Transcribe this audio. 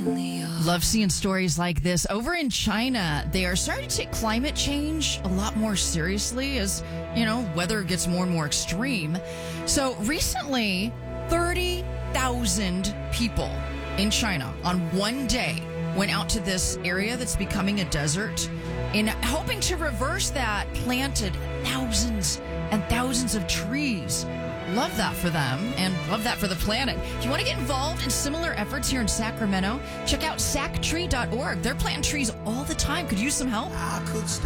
Love seeing stories like this. Over in China, they are starting to take climate change a lot more seriously as, weather gets more and more extreme. So recently, 30,000 people in China on one day went out to this area that's becoming a desert in hoping to reverse that, planted thousands and thousands of trees. Love that for them and love that for the planet. If you want to get involved in similar efforts here in Sacramento, check out sactree.org. They're planting trees all the time. Could use some help.